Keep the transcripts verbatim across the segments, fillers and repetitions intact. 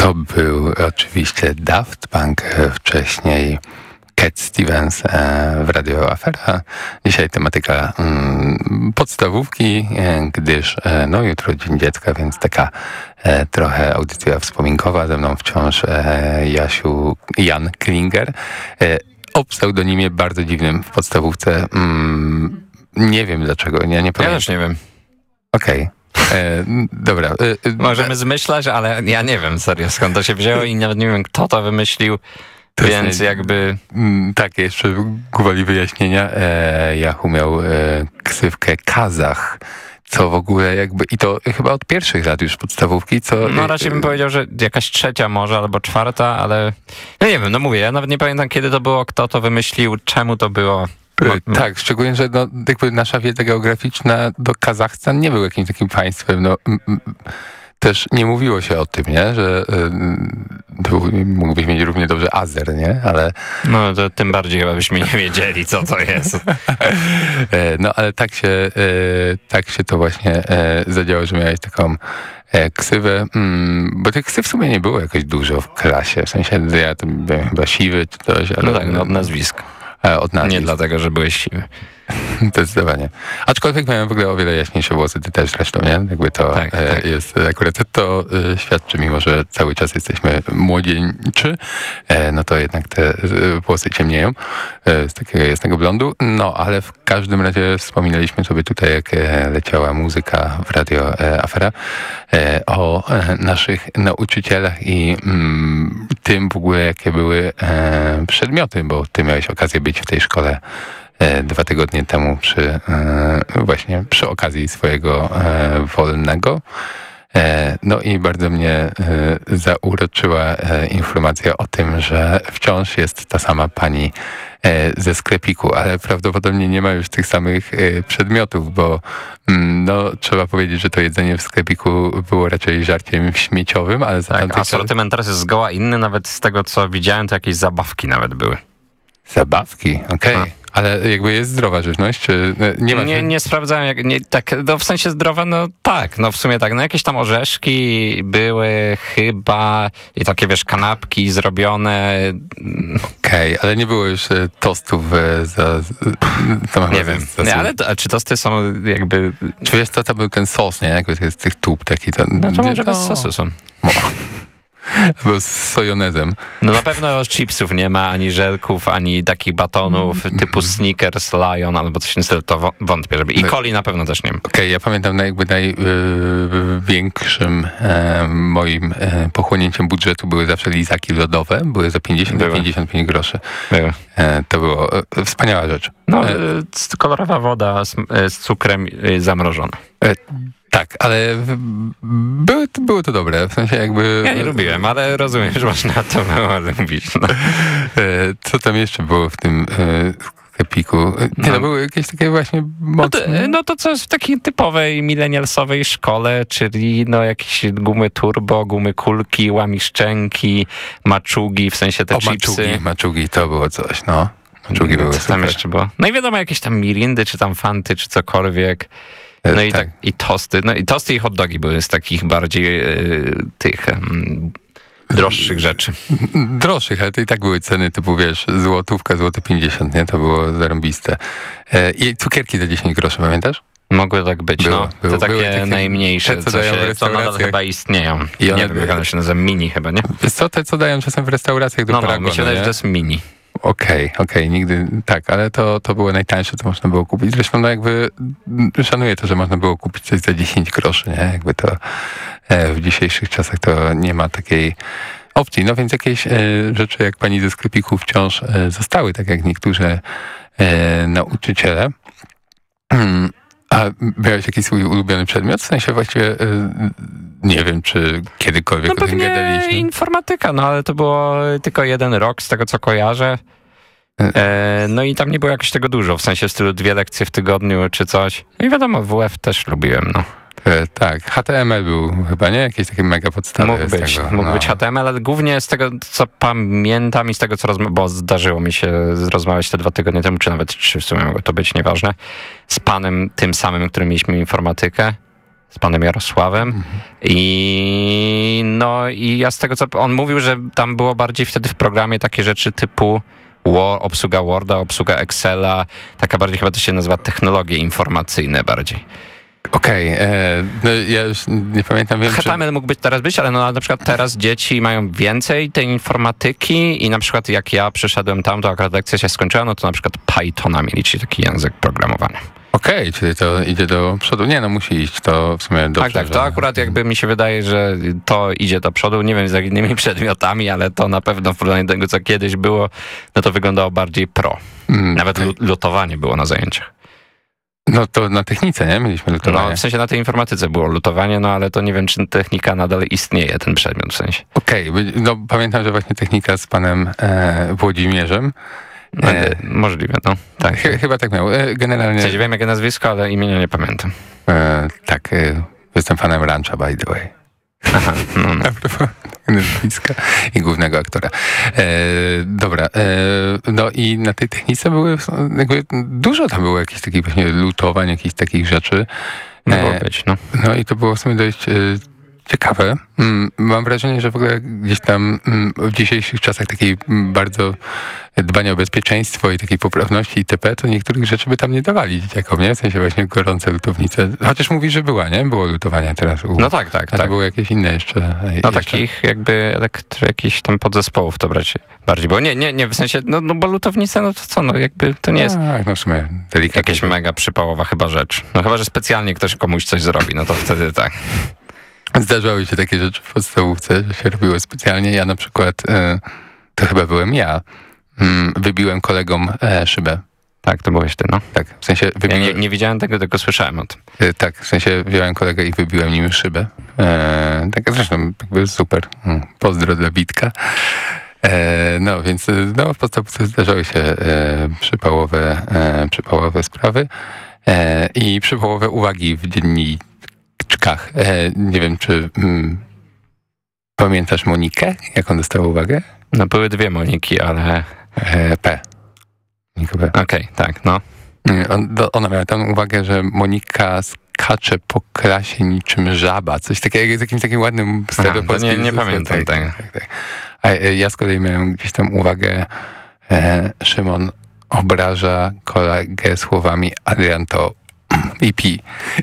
To był oczywiście Daft Punk, wcześniej Cat Stevens w Radio Afera. Dzisiaj tematyka podstawówki, gdyż no jutro Dzień Dziecka, więc taka trochę audycja wspominkowa. Ze mną wciąż Jasiu Jan Klinger o pseudonimie bardzo dziwnym w podstawówce. Nie wiem dlaczego, ja nie pamiętam. Ja też nie wiem. Okej. Okay. E, dobra. E, Możemy zmyślać, ale ja nie wiem serio skąd to się wzięło i nawet nie wiem kto to wymyślił, to więc nie, jakby... Tak, jeszcze gwoli wyjaśnienia. E, Yahoo miał e, ksywkę Kazach, co w ogóle jakby... I to chyba od pierwszych lat już podstawówki, co... No raczej bym powiedział, że jakaś trzecia może, albo czwarta, ale... No nie wiem, no mówię, ja nawet nie pamiętam kiedy to było, kto to wymyślił, czemu to było... No, tak, szczególnie, że no, jakby nasza wiedza geograficzna do Kazachstan nie był jakimś takim państwem. No, m, m, też nie mówiło się o tym, nie? Że y, mógłbyś mieć równie dobrze Azer, nie? Ale... No to tym bardziej chyba byśmy nie wiedzieli, co to jest. No ale tak się, y, tak się to właśnie y, zadziało, że miałeś taką y, ksywę, mm, bo tych ksyw w sumie nie było jakoś dużo w klasie. W sensie ja tam byłem chyba siwy czy coś. Ale, no tak, no od nazwisk. Od nazwisk. Nie dlatego, że byłeś siwy. Zdecydowanie. Aczkolwiek miałem w ogóle o wiele jaśniejsze włosy, ty też zresztą, nie? Jakby to tak, e, tak. jest akurat to e, świadczy, mimo że cały czas jesteśmy młodzieńczy, e, no to jednak te e, włosy ciemnieją e, z takiego jasnego blondu. No, ale w każdym razie wspominaliśmy sobie tutaj, jak e, leciała muzyka w Radio e, Afera e, o e, naszych nauczycielach i mm, tym w ogóle, jakie były e, przedmioty, bo ty miałeś okazję być w tej szkole dwa tygodnie temu przy właśnie przy okazji swojego wolnego. No i bardzo mnie zauroczyła informacja o tym, że wciąż jest ta sama pani ze sklepiku, ale prawdopodobnie nie ma już tych samych przedmiotów, bo no, trzeba powiedzieć, że to jedzenie w sklepiku było raczej żarciem śmieciowym, ale za tak, asortyment teraz jest zgoła inny, nawet z tego co widziałem, to jakieś zabawki nawet były. Zabawki, okej. Okay. Ale jakby jest zdrowa żywność? Czy nie, ma... nie, nie sprawdzałem, jak, nie, tak, no w sensie zdrowa, no tak, no w sumie tak, no jakieś tam orzeszki były chyba i takie, wiesz, kanapki zrobione. Okej, okay, ale nie było już tostów za... za nie wiem, za nie, ale to, czy tosty są jakby... Czy wiesz, co to był ten sos, nie? Jakby z tych tub taki... To, no to może bez sosu są. Bo z sojonezem. No na pewno chipsów nie ma, ani żelków, ani takich batonów typu Snickers, Lion albo coś innego, to wątpię, żeby... I coli na pewno też nie ma. Okej, okay, ja pamiętam na jakby największym e, moim e, pochłonięciem budżetu były zawsze lizaki lodowe, były za pięćdziesiąt do pięćdziesięciu pięciu groszy. Były. E, to było e, wspaniała rzecz. No, e, kolorowa woda z, z cukrem zamrożona. E, Tak, ale były to, były to dobre, w sensie jakby... Ja nie lubiłem, ale rozumiem, że można to lubić. No. Co tam jeszcze było w tym sklepiku? Nie, no, no były jakieś takie właśnie mocne... No to, no to coś w takiej typowej milenialsowej szkole, czyli no jakieś gumy turbo, gumy kulki, łamiszczenki, maczugi, w sensie te o, chipsy. Maczugi, maczugi, to było coś, no. Maczugi były Co tam jeszcze było? No i wiadomo, jakieś tam mirindy, czy tam fanty, czy cokolwiek. No i tak. tak, i tosty. No i tosty i hot dogi były z takich bardziej yy, tych yy, droższych rzeczy. Droższych, ale to i tak były ceny typu, wiesz, złotówka, złoty pięćdziesiąt, nie? To było zarąbiste. Yy, I cukierki za dziesięć groszy, pamiętasz? Mogły tak być, było, no. Było, to takie, takie najmniejsze, te, co, co, się, co nadal chyba istnieją. I one, nie wiem, jak one się nazywa, mini chyba, nie? Wiesz co, te co dają czasem w restauracjach do no, paragonu, no, mi się wydaje, że to jest mini. Okej, okay, okej, okay, nigdy, tak, ale to, to było najtańsze, co można było kupić. Zresztą no jakby szanuję to, że można było kupić coś za dziesięć groszy, nie? Jakby to e, w dzisiejszych czasach to nie ma takiej opcji. No więc jakieś e, rzeczy jak pani ze sklepiku wciąż e, zostały, tak jak niektórzy e, nauczyciele. A miałeś jakiś swój ulubiony przedmiot? W sensie właściwie e, nie wiem, czy kiedykolwiek no o tym gadaliśmy. Informatyka, no ale to było tylko jeden rok z tego, co kojarzę. E, no i tam nie było jakoś tego dużo, w sensie w stylu dwie lekcje w tygodniu czy coś. No i wiadomo, W F też lubiłem, no. E, tak, H T M L był chyba, nie? Jakieś takie mega podstawy. Mógł być, tego, mógł no. być H T M L, ale głównie z tego, co pamiętam i z tego, co rozmawiałem, bo zdarzyło mi się rozmawiać te dwa tygodnie temu, czy nawet trzy w sumie mogło to być, nieważne, z panem tym samym, którym mieliśmy informatykę, z panem Jarosławem. Mhm. I No i ja z tego, co on mówił, że tam było bardziej wtedy w programie takie rzeczy typu Word, obsługa Worda, obsługa Excela, taka bardziej chyba to się nazywa technologie informacyjne bardziej. Okej, okay, no ja już nie pamiętam. Wiem, H T M L czy... mógł być teraz być, ale no na przykład teraz dzieci mają więcej tej informatyki i na przykład jak ja przyszedłem tam, to akurat lekcja się skończyła, no to na przykład Pythona mieli, czyli taki język programowania. Okej, okay, czyli to idzie do przodu. Nie, no musi iść, to w sumie dobrze. Tak, tak, że... to akurat jakby mi się wydaje, że to idzie do przodu. Nie wiem, z jak innymi przedmiotami, ale to na pewno w porównaniu do tego, co kiedyś było, no to wyglądało bardziej pro. Mm, Nawet okay. lutowanie było na zajęciach. No to na technice, nie? Mieliśmy lutowanie. No w sensie na tej informatyce było lutowanie, no ale to nie wiem, czy technika nadal istnieje, ten przedmiot w sensie. Okej, okay, no pamiętam, że właśnie technika z panem e, Włodzimierzem. E, możliwe, no. Tak. Ch- chyba tak miał. E, generalnie... W sensie wiem, jakie nazwisko, ale imienia nie pamiętam. E, tak, e, jestem fanem Rancha, by the way. Aha, no, no. Nazwiska i głównego aktora. E, dobra, e, no i na tej technice były jakby dużo tam było jakichś takich właśnie lutowań, jakichś takich rzeczy. Mogło e, być, no. No i to było w sumie dość e, ciekawe. Mm, mam wrażenie, że w ogóle gdzieś tam mm, w dzisiejszych czasach takiej mm, bardzo dbania o bezpieczeństwo i takiej poprawności itp., to niektórych rzeczy by tam nie dawali dzieciakom, nie? W sensie właśnie gorące lutownice. Chociaż mówi, że była, nie? Było lutowania teraz. U... No tak, tak. A tak. były jakieś inne jeszcze. No jeszcze. takich jakby elektry, jakichś tam podzespołów to brać bardziej, bo nie, nie, nie, w sensie, no, no bo lutownica, no to co, no jakby to nie jest tak, no w sumie delikatnie. Jakaś mega przypałowa chyba rzecz. No chyba, że specjalnie ktoś komuś coś zrobi, no to wtedy tak. Zdarzały się takie rzeczy w podstawówce, że się robiło specjalnie. Ja na przykład, e, to chyba byłem ja, mm, wybiłem kolegom e, szybę. Tak, to byłeś ty, no. Tak, w sensie wybiłem... Ja nie, nie widziałem tego, tylko słyszałem o tym. E, tak, w sensie wziąłem kolegę i wybiłem nim szybę. E, tak zresztą jakby super. Mm, pozdro dla Witka. E, no, więc no, w podstawówce zdarzały się e, przypałowe, e, przypałowe sprawy e, i przypałowe uwagi w dzienniku. E, nie wiem, czy mm, pamiętasz Monikę? Jaką dostała uwagę? No były dwie Moniki, ale... E, P. Monika P. Okej, okay, tak, no. On, do, ona miała tam uwagę, że Monika skacze po klasie niczym żaba. Coś takiego, z jakimś takim ładnym stereopolskim. Nie, nie pamiętam tego. Tak, tak, tak. A ja z kolei miałem gdzieś tam uwagę, e, Szymon obraża kolegę słowami Adrian to I pi.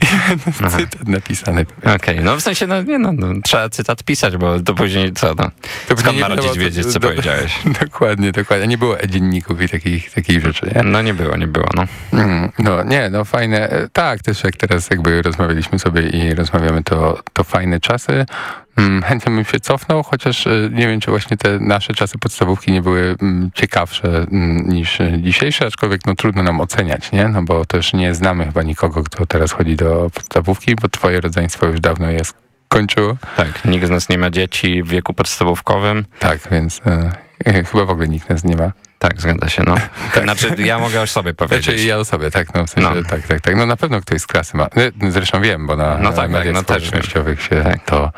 Cytat napisany. Okej, okay, no w sensie, no nie no, no, trzeba cytat pisać, bo to później co, no. To skąd ma rodzic wiedzieć, co do, powiedziałeś? Dokładnie, dokładnie. Nie było e-dzienników i takich, takich rzeczy, nie? No nie było, nie było, no. Mm, no nie, no fajne. Tak, też jak teraz jakby rozmawialiśmy sobie i rozmawiamy, to, to fajne czasy. Mm, chętnie bym się cofnął, chociaż nie wiem, czy właśnie te nasze czasy podstawówki nie były mm, ciekawsze mm, niż dzisiejsze, aczkolwiek no trudno nam oceniać, nie? No bo też nie znamy chyba nikogo, kto teraz chodzi do podstawówki, bo twoje rodzeństwo już dawno je skończyło. Tak, nikt z nas nie ma dzieci w wieku podstawówkowym. Tak, więc e, chyba w ogóle nikt nas nie ma. Tak, zgadza się, no. Tak. Znaczy, ja mogę o sobie powiedzieć. Znaczy, ja o sobie, tak, no w sensie, no. tak, tak, tak. No na pewno ktoś z klasy ma. Zresztą wiem, bo na no tak, mediach tak, no społecznościowych się tak. to...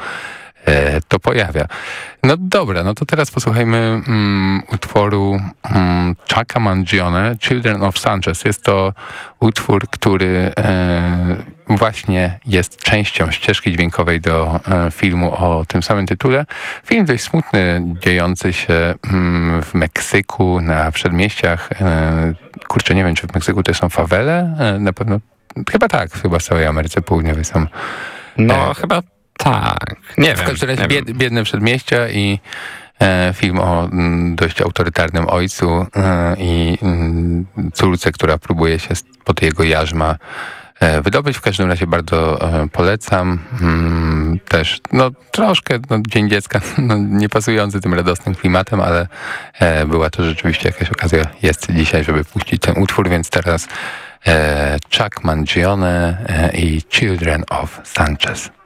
to pojawia. No dobra, no to teraz posłuchajmy um, utworu um, Chucka Mangione, Children of Sanchez. Jest to utwór, który e, właśnie jest częścią ścieżki dźwiękowej do e, filmu o tym samym tytule. Film dość smutny, dziejący się um, w Meksyku, na przedmieściach. E, kurczę, nie wiem, czy w Meksyku to są fawele? E, na pewno, chyba tak, chyba w całej Ameryce Południowej są. No, e, chyba tak, nie w wiem. W każdym razie bied, biedne przedmieścia i e, film o m, dość autorytarnym ojcu e, i m, córce, która próbuje się spod jego jarzma e, wydobyć. W każdym razie bardzo e, polecam. Mm, też no troszkę no, Dzień Dziecka, no, nie pasujący tym radosnym klimatem, ale e, była to rzeczywiście jakaś okazja, jest dzisiaj, żeby puścić ten utwór, więc teraz e, Chuck Mangione e, i Children of Sanchez.